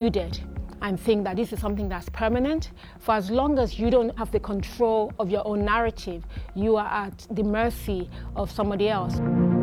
deluded and think that this is something that's permanent. For as long as you don't have the control of your own narrative, you are at the mercy of somebody else.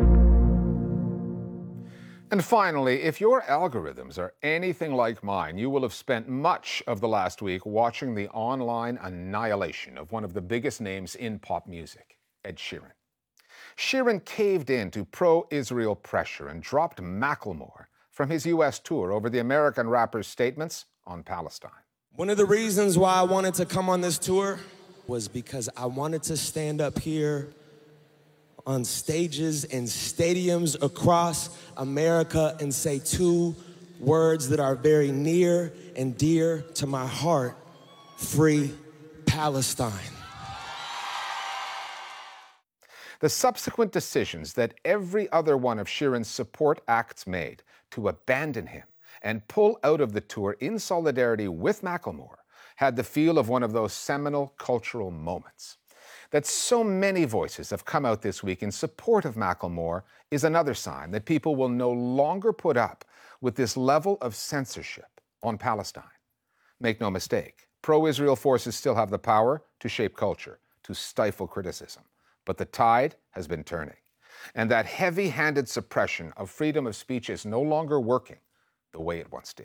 And finally, if your algorithms are anything like mine, you will have spent much of the last week watching the online annihilation of one of the biggest names in pop music, Ed Sheeran. Sheeran caved in to pro-Israel pressure and dropped Macklemore from his U.S. tour over the American rapper's statements on Palestine. One of the reasons why I wanted to come on this tour was because I wanted to stand up here on stages and stadiums across America and say two words that are very near and dear to my heart: free Palestine. The subsequent decisions that every other one of Sheeran's support acts made to abandon him and pull out of the tour in solidarity with Macklemore had the feel of one of those seminal cultural moments. That so many voices have come out this week in support of Macklemore is another sign that people will no longer put up with this level of censorship on Palestine. Make no mistake, pro-Israel forces still have the power to shape culture, to stifle criticism. But the tide has been turning, and that heavy-handed suppression of freedom of speech is no longer working the way it once did.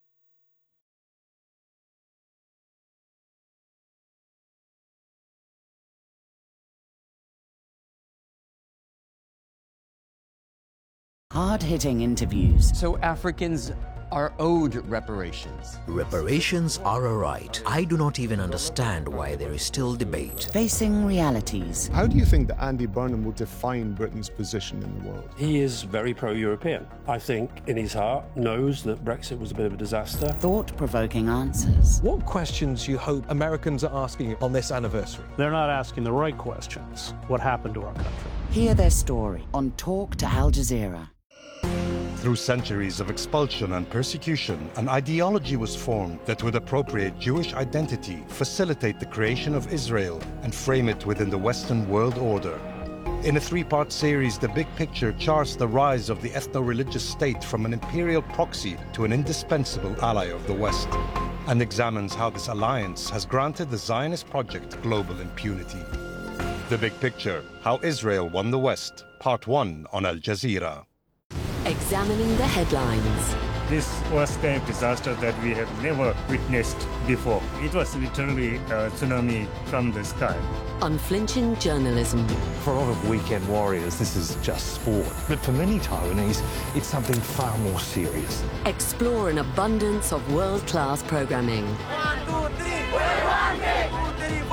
Hard-hitting interviews. So Africans are owed reparations. Reparations are a right. I do not even understand why there is still debate. Facing realities. How do you think that Andy Burnham will define Britain's position in the world? He is very pro-European. I think in his heart knows that Brexit was a bit of a disaster. Thought-provoking answers. What questions do you hope Americans are asking on this anniversary? They're not asking the right questions. What happened to our country? Hear their story on Talk to Al Jazeera. Through centuries of expulsion and persecution, an ideology was formed that would appropriate Jewish identity, facilitate the creation of Israel, and frame it within the Western world order. In a three-part series, The Big Picture charts the rise of the ethno-religious state from an imperial proxy to an indispensable ally of the West, and examines how this alliance has granted the Zionist project global impunity. The Big Picture, How Israel Won the West, Part 1 on Al Jazeera. Examining the headlines. This was kind of disaster that we have never witnessed before. It was literally a tsunami from the sky. Unflinching journalism. For a lot of weekend warriors, this is just sport. But for many Taiwanese, it's something far more serious. Explore an abundance of world-class programming. 1, 2, 3, 1, 2, 3,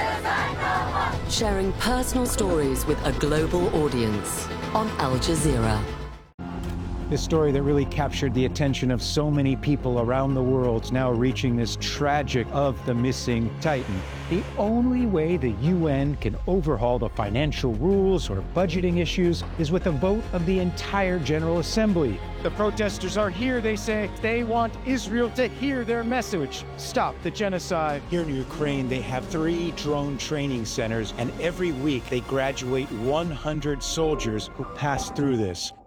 4. Sharing personal stories with a global audience on Al Jazeera. This story that really captured the attention of so many people around the world is now reaching this tragic of the missing Titan. The only way the UN can overhaul the financial rules or budgeting issues is with a vote of the entire General Assembly. The protesters are here, they say. They want Israel to hear their message. Stop the genocide. Here in Ukraine, they have 3 drone training centers, and every week they graduate 100 soldiers who pass through this.